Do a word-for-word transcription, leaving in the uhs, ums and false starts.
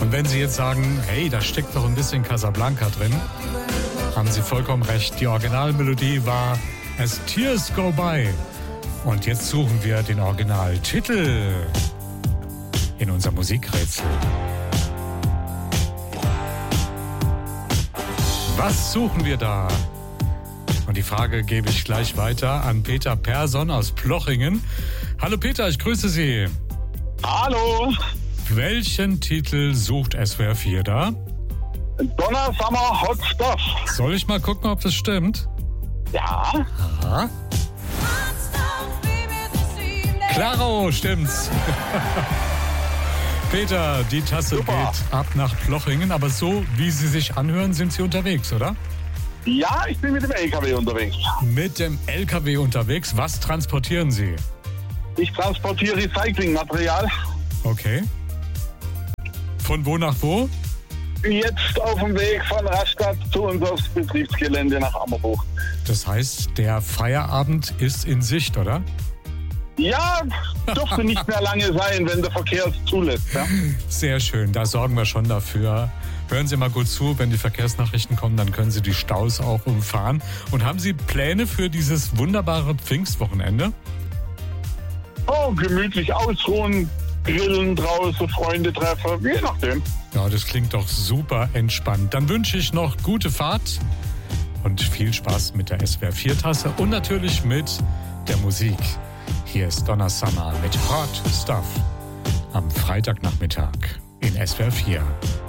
Und wenn Sie jetzt sagen, hey, da steckt doch ein bisschen Casablanca drin, haben Sie vollkommen recht. Die Originalmelodie war As Tears Go By. Und jetzt suchen wir den Originaltitel in unser Musikrätsel. Was suchen wir da? Und die Frage gebe ich gleich weiter an Peter Persson aus Plochingen. Hallo Peter, ich grüße Sie. Hallo. Welchen Titel sucht S W R vier da? Donna Summer Hot Stuff. Soll ich mal gucken, ob das stimmt? Ja. Aha. Klaro, stimmt's. Peter, die Tasse Super. geht ab nach Plochingen, aber so wie Sie sich anhören, sind Sie unterwegs, oder? Ja, ich bin mit dem L K W unterwegs. Mit dem L K W unterwegs. Was transportieren Sie? Ich transportiere Recyclingmaterial. Okay. Von wo nach wo? Jetzt auf dem Weg von Rastatt zu unserem Betriebsgelände nach Ammerbuch. Das heißt, der Feierabend ist in Sicht, oder? Ja, dürfte nicht mehr lange sein, wenn der Verkehr es zulässt. Ja? Sehr schön, da sorgen wir schon dafür. Hören Sie mal gut zu, wenn die Verkehrsnachrichten kommen, dann können Sie die Staus auch umfahren. Und haben Sie Pläne für dieses wunderbare Pfingstwochenende? Oh, gemütlich ausruhen, grillen draußen, Freunde treffen, je nachdem. Ja, das klingt doch super entspannt. Dann wünsche ich noch gute Fahrt und viel Spaß mit der S W R vier Tasse und natürlich mit der Musik. Hier ist Donna Summer mit Hot Stuff am Freitagnachmittag in S W R vier.